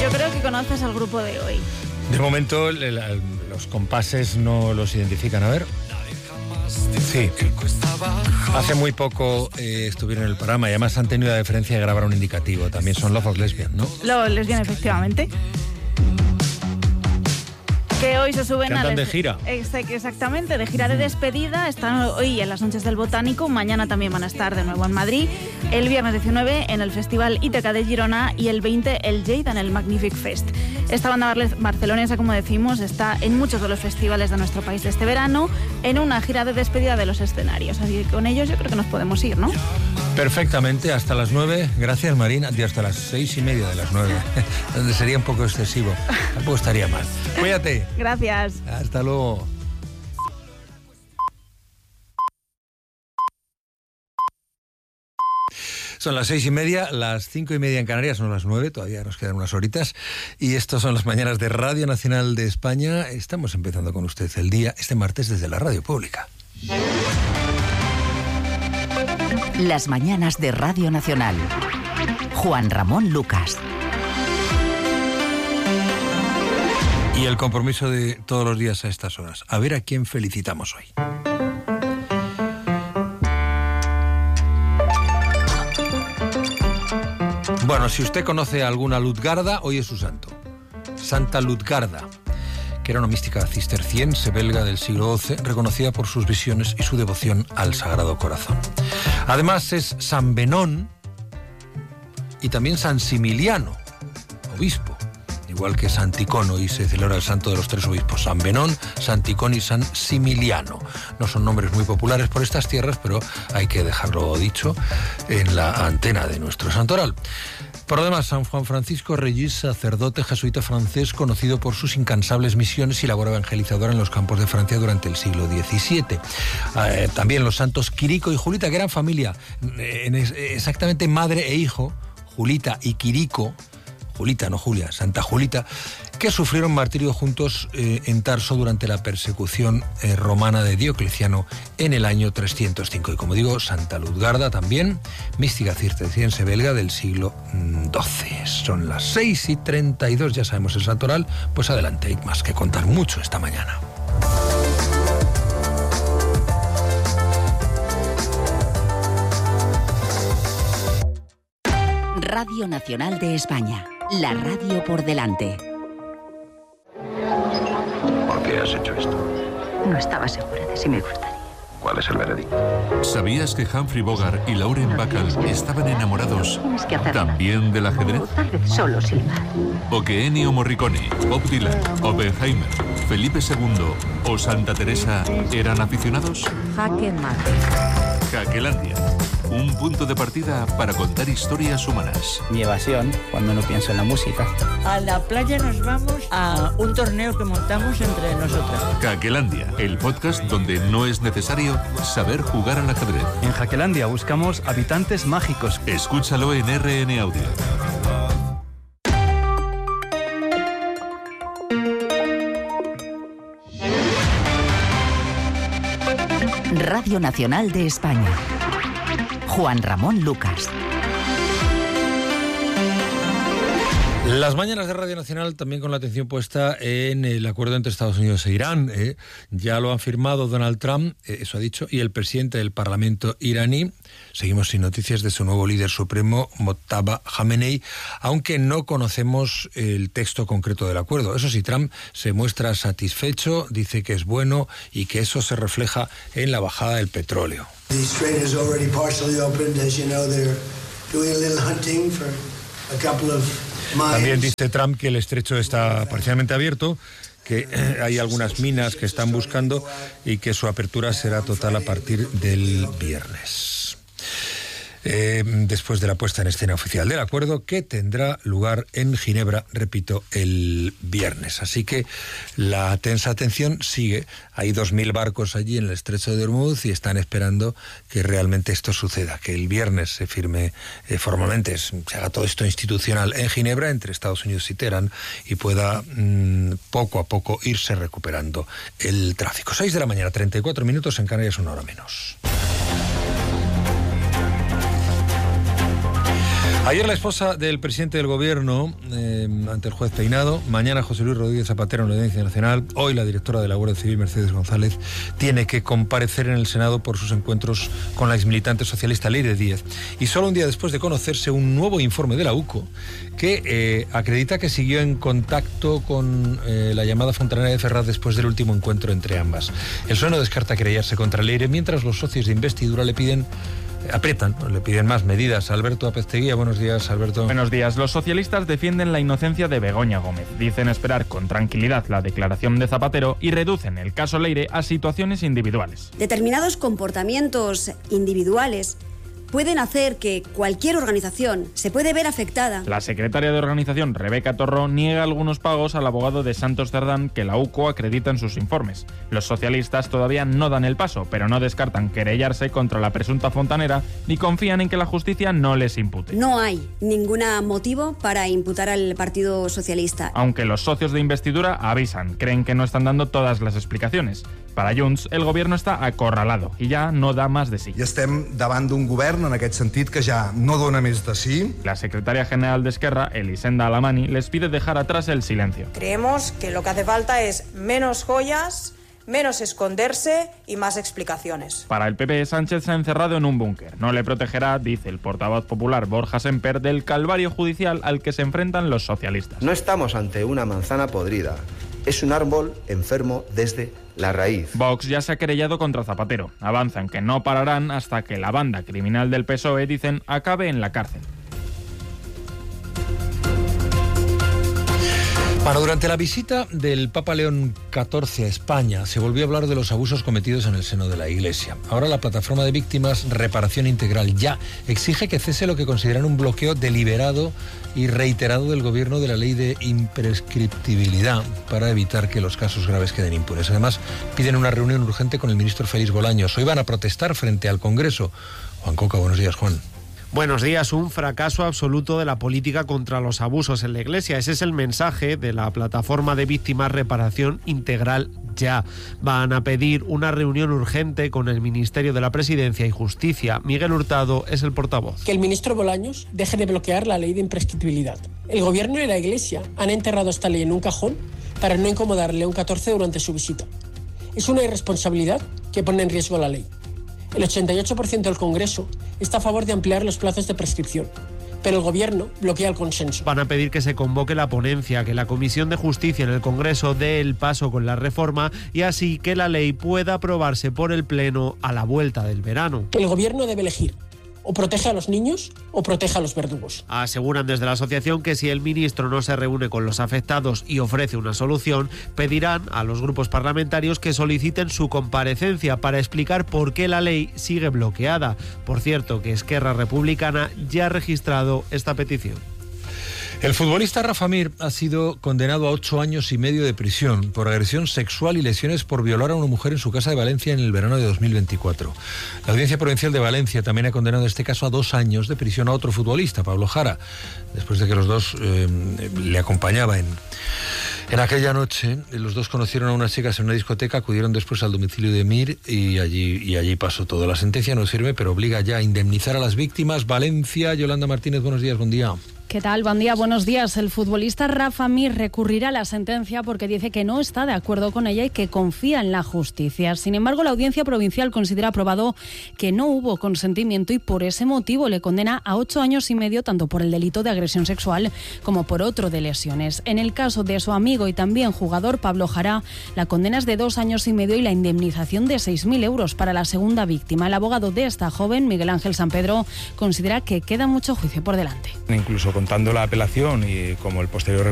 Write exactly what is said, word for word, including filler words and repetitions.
Yo creo que conoces al grupo de hoy. De momento el, el, los compases no los identifican. A ver. Sí. Hace muy poco eh, estuvieron en el programa y además han tenido la deferencia de grabar un indicativo. También son Love of Lesbian, ¿no? Love of Lesbian, efectivamente. Que hoy se suben a... a... de gira. Exactamente, de gira de despedida. Están hoy en las noches del Botánico, mañana también van a estar de nuevo en Madrid, el viernes diecinueve en el Festival Ítaca de Girona y el veinte el Jade en el Magnific Fest. Esta banda barcelonesa, como decimos, está en muchos de los festivales de nuestro país de este verano, en una gira de despedida de los escenarios. Así que con ellos yo creo que nos podemos ir, ¿no? Perfectamente, hasta las nueve. Gracias, Marina. Y hasta las seis y media de las nueve, donde sería un poco excesivo. Tampoco estaría mal. Cuídate. Gracias. Hasta luego. Son las seis y media, las cinco y media en Canarias, son las nueve, todavía nos quedan unas horitas. Y estas son las mañanas de Radio Nacional de España. Estamos empezando con usted el día, este martes, desde la radio pública. Las mañanas de Radio Nacional. Juan Ramón Lucas. Y el compromiso de todos los días a estas horas. A ver a quién felicitamos hoy. Bueno, si usted conoce a alguna Lutgarda, hoy es su santo. Santa Lutgarda, que era una mística cisterciense belga del siglo doce, reconocida por sus visiones y su devoción al Sagrado Corazón. Además es San Benón y también San Similiano, obispo. Igual que Santicono, y se celebra el santo de los tres obispos, San Benón, Santicón y San Similiano. No son nombres muy populares por estas tierras, pero hay que dejarlo dicho en la antena de nuestro santoral. Por lo demás, San Juan Francisco Reyes, sacerdote jesuita francés, conocido por sus incansables misiones y labor evangelizadora en los campos de Francia durante el siglo diecisiete. Eh, también los santos Quirico y Julita, que eran familia, eh, exactamente madre e hijo, Julita y Quirico, Julita, no Julia, Santa Julita, que sufrieron martirio juntos eh, en Tarso durante la persecución eh, romana de Diocleciano en el año trescientos cinco. Y como digo, Santa Lutgarda también, mística cisterciense belga del siglo doce. Son las seis y treinta y dos, ya sabemos el santoral, pues adelante, hay más que contar mucho esta mañana. Radio Nacional de España. La radio por delante. ¿Por qué has hecho esto? No estaba segura de si me gustaría. ¿Cuál es el veredicto? ¿Sabías que Humphrey Bogart y Lauren Bacall estaban enamorados también del ajedrez? O tal vez solo silbar. ¿O que Ennio Morricone, Bob Dylan, Oppenheimer, Felipe segundo o Santa Teresa eran aficionados? Jaque mate. Jaquelandia. Un punto de partida para contar historias humanas. Mi evasión, cuando no pienso en la música. A la playa nos vamos a un torneo que montamos entre nosotros. Jaquelandia, el podcast donde no es necesario saber jugar al ajedrez. En Jaquelandia buscamos habitantes mágicos. Escúchalo en R N Audio. Radio Nacional de España. Juan Ramón Lucas. Las mañanas de Radio Nacional también con la atención puesta en el acuerdo entre Estados Unidos e Irán. ¿eh? Ya lo han firmado Donald Trump, eh, eso ha dicho, y el presidente del Parlamento iraní. Seguimos sin noticias de su nuevo líder supremo, Mojtaba Khamenei, aunque no conocemos el texto concreto del acuerdo. Eso sí, Trump se muestra satisfecho, dice que es bueno y que eso se refleja en la bajada del petróleo. The strait is already partially opened. As you know, they're doing a little hunting for a couple of mines. También dice Trump que el estrecho está parcialmente abierto, que hay algunas minas que están buscando y que su apertura será total a partir del viernes. Eh, después de la puesta en escena oficial del acuerdo que tendrá lugar en Ginebra, repito, el viernes. Así que la tensa atención sigue. Hay dos mil barcos allí en el estrecho de Hormuz y están esperando que realmente esto suceda, que el viernes se firme eh, formalmente, se haga todo esto institucional en Ginebra entre Estados Unidos y Teherán y pueda mmm, poco a poco irse recuperando el tráfico. seis de la mañana, treinta y cuatro minutos, en Canarias, una hora menos. Ayer la esposa del presidente del gobierno eh, ante el juez Peinado, mañana José Luis Rodríguez Zapatero en la Audiencia Nacional, hoy la directora de la Guardia Civil, Mercedes González, tiene que comparecer en el Senado por sus encuentros con la exmilitante socialista Leire Díez. Y solo un día después de conocerse un nuevo informe de la U C O que eh, acredita que siguió en contacto con eh, la llamada Fontanera de Ferraz después del último encuentro entre ambas. El P S O E no descarta querellarse contra Leire, mientras los socios de investidura le piden Apretan, le piden más medidas. Alberto Apezteguía, buenos días, Alberto. Buenos días. Los socialistas defienden la inocencia de Begoña Gómez. Dicen esperar con tranquilidad la declaración de Zapatero y reducen el caso Leire a situaciones individuales. Determinados comportamientos individuales pueden hacer que cualquier organización se puede ver afectada. La secretaria de organización, Rebeca Torró, niega algunos pagos al abogado de Santos Cerdán que la U C O acredita en sus informes. Los socialistas todavía no dan el paso, pero no descartan querellarse contra la presunta fontanera ni confían en que la justicia no les impute. No hay ningún motivo para imputar al Partido Socialista. Aunque los socios de investidura avisan, creen que no están dando todas las explicacions. Para Junts, el gobierno está acorralado i ja no da más de sí. I estem davant d'un govern, en aquest sentit, que ja no dona més de sí. La secretaria general de Esquerra, Elisenda Alamani, les pide dejar atrás el silencio. Creemos que lo que hace falta es menos joyas, menos esconderse y más explicaciones. Para el P P, Sánchez se ha encerrado en un búnker. No le protegerá, dice el portavoz popular Borja Semper, del calvario judicial al que se enfrentan los socialistas. No estamos ante una manzana podrida. Es un árbol enfermo desde la raíz. Vox ya se ha querellado contra Zapatero. Avanzan que no pararán hasta que la banda criminal del P S O E, dicen, acabe en la cárcel. Bueno, durante la visita del Papa León catorce a España se volvió a hablar de los abusos cometidos en el seno de la Iglesia. Ahora la plataforma de víctimas Reparación Integral ya exige que cese lo que consideran un bloqueo deliberado y reiterado del gobierno de la ley de imprescriptibilidad para evitar que los casos graves queden impunes. Además, piden una reunión urgente con el ministro Félix Bolaños. Hoy van a protestar frente al Congreso. Juan Coca, buenos días, Juan. Buenos días. Un fracaso absoluto de la política contra los abusos en la Iglesia. Ese es el mensaje de la plataforma de víctimas Reparación Integral Ya. Van a pedir una reunión urgente con el Ministerio de la Presidencia y Justicia. Miguel Hurtado es el portavoz. Que el ministro Bolaños deje de bloquear la ley de imprescriptibilidad. El gobierno y la Iglesia han enterrado esta ley en un cajón para no incomodar a León catorce durante su visita. Es una irresponsabilidad que pone en riesgo la ley. El ochenta y ocho por ciento del Congreso está a favor de ampliar los plazos de prescripción, pero el Gobierno bloquea el consenso. Van a pedir que se convoque la ponencia, que la Comisión de Justicia en el Congreso dé el paso con la reforma y así que la ley pueda aprobarse por el Pleno a la vuelta del verano. El Gobierno debe elegir. O protege a los niños o protege a los verdugos. Aseguran desde la asociación que si el ministro no se reúne con los afectados y ofrece una solución, pedirán a los grupos parlamentarios que soliciten su comparecencia para explicar por qué la ley sigue bloqueada. Por cierto, que Esquerra Republicana ya ha registrado esta petición. El futbolista Rafa Mir ha sido condenado a ocho años y medio de prisión por agresión sexual y lesiones por violar a una mujer en su casa de Valencia en el verano de dos mil veinticuatro. La Audiencia Provincial de Valencia también ha condenado en este caso a dos años de prisión a otro futbolista, Pablo Jara, después de que los dos eh, le acompañaba en... En aquella noche, los dos conocieron a unas chicas en una discoteca, acudieron después al domicilio de Mir y allí, y allí pasó todo. La sentencia no es firme, pero obliga ya a indemnizar a las víctimas. Valencia, Yolanda Martínez, buenos días, buen día. ¿Qué tal? Buen día, buenos días. El futbolista Rafa Mir recurrirá a la sentencia porque dice que no está de acuerdo con ella y que confía en la justicia. Sin embargo, la Audiencia Provincial considera aprobado que no hubo consentimiento y por ese motivo le condena a ocho años y medio tanto por el delito de agresión sexual como por otro de lesiones. En el caso de su amigo y también jugador Pablo Jara, la condena es de dos años y medio y la indemnización de seis mil euros para la segunda víctima. El abogado de esta joven, Miguel Ángel Sampedro, considera que queda mucho juicio por delante. Incluso contando la apelación y como el posterior